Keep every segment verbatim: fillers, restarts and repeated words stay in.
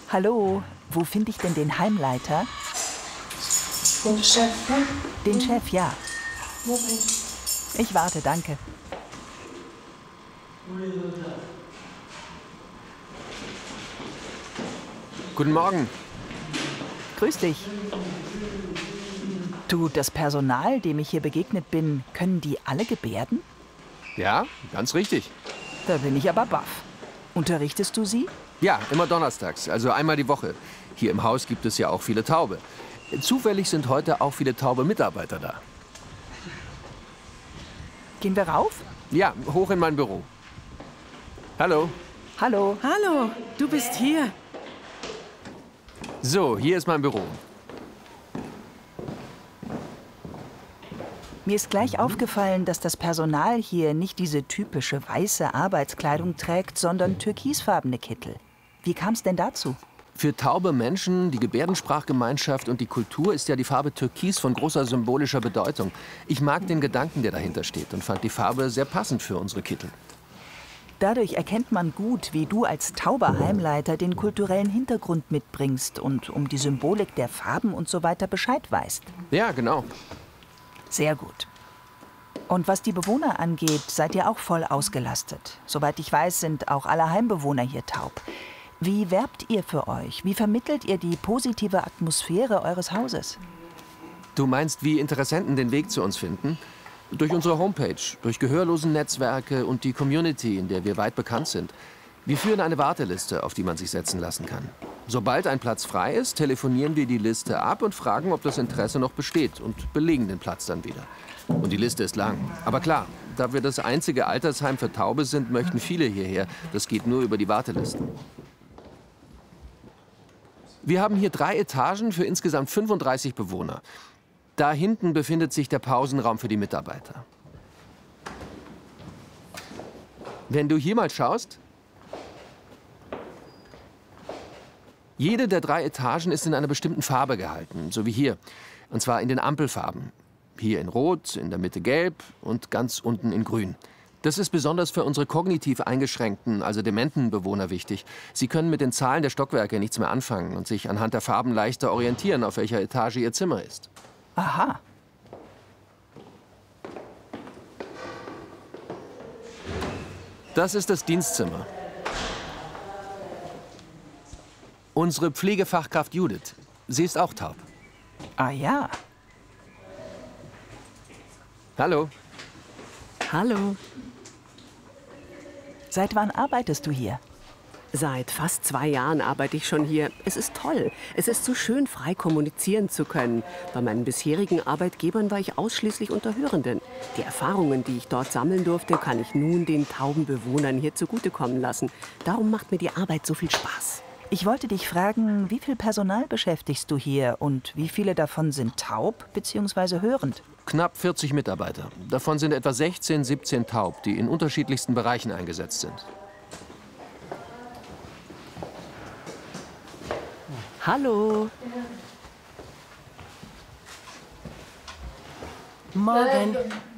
Hallo, wo finde ich denn den Heimleiter? Den Chef, ne? Den Chef, ja. Moment. Ich warte, danke. Guten Morgen. Grüß dich. Du, das Personal, dem ich hier begegnet bin, können die alle gebärden? Ja, ganz richtig. Da bin ich aber baff. Unterrichtest du sie? Ja, immer donnerstags, also einmal die Woche. Hier im Haus gibt es ja auch viele Taube. Zufällig sind heute auch viele taube Mitarbeiter da. Gehen wir rauf? Ja, hoch in mein Büro. Hallo. Hallo. Hallo, du bist hier. So, hier ist mein Büro. Mir ist gleich aufgefallen, dass das Personal hier nicht diese typische weiße Arbeitskleidung trägt, sondern türkisfarbene Kittel. Wie kam es denn dazu? Für taube Menschen, die Gebärdensprachgemeinschaft und die Kultur ist ja die Farbe Türkis von großer symbolischer Bedeutung. Ich mag den Gedanken, der dahinter steht, und fand die Farbe sehr passend für unsere Kittel. Dadurch erkennt man gut, wie du als tauber Heimleiter den kulturellen Hintergrund mitbringst und um die Symbolik der Farben und so weiter Bescheid weißt. Ja, genau. Sehr gut. Und was die Bewohner angeht, seid ihr auch voll ausgelastet. Soweit ich weiß, sind auch alle Heimbewohner hier taub. Wie werbt ihr für euch? Wie vermittelt ihr die positive Atmosphäre eures Hauses? Du meinst, wie Interessenten den Weg zu uns finden? Durch unsere Homepage, durch Gehörlosen-Netzwerke und die Community, in der wir weit bekannt sind. Wir führen eine Warteliste, auf die man sich setzen lassen kann. Sobald ein Platz frei ist, telefonieren wir die Liste ab und fragen, ob das Interesse noch besteht und belegen den Platz dann wieder. Und die Liste ist lang. Aber klar, da wir das einzige Altersheim für Taube sind, möchten viele hierher. Das geht nur über die Wartelisten. Wir haben hier drei Etagen für insgesamt fünfunddreißig Bewohner. Da hinten befindet sich der Pausenraum für die Mitarbeiter. Wenn du hier mal schaust, jede der drei Etagen ist in einer bestimmten Farbe gehalten, so wie hier. Und zwar in den Ampelfarben. Hier in Rot, in der Mitte Gelb und ganz unten in Grün. Das ist besonders für unsere kognitiv eingeschränkten, also dementen Bewohner wichtig. Sie können mit den Zahlen der Stockwerke nichts mehr anfangen und sich anhand der Farben leichter orientieren, auf welcher Etage ihr Zimmer ist. Aha. Das ist das Dienstzimmer. Unsere Pflegefachkraft Judith. Sie ist auch taub. Ah ja. Hallo. Hallo. Seit wann arbeitest du hier? Seit fast zwei Jahren arbeite ich schon hier. Es ist toll. Es ist so schön, frei kommunizieren zu können. Bei meinen bisherigen Arbeitgebern war ich ausschließlich unter Hörenden. Die Erfahrungen, die ich dort sammeln durfte, kann ich nun den tauben Bewohnern hier zugutekommen lassen. Darum macht mir die Arbeit so viel Spaß. Ich wollte dich fragen, wie viel Personal beschäftigst du hier und wie viele davon sind taub bzw. hörend? Knapp vierzig Mitarbeiter. Davon sind etwa sechzehn, siebzehn taub, die in unterschiedlichsten Bereichen eingesetzt sind. Hallo. Morgen.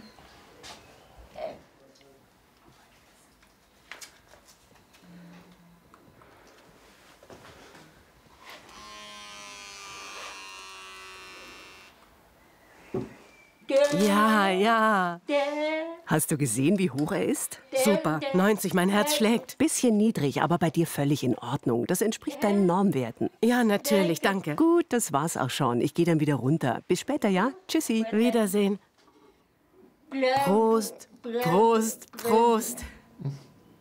Ja, ja. Hast du gesehen, wie hoch er ist? Super. neunzig, mein Herz schlägt. Bisschen niedrig, aber bei dir völlig in Ordnung. Das entspricht deinen Normwerten. Ja, natürlich, danke. Gut, das war's auch schon. Ich gehe dann wieder runter. Bis später, ja? Tschüssi. Wiedersehen. Prost, Prost, Prost.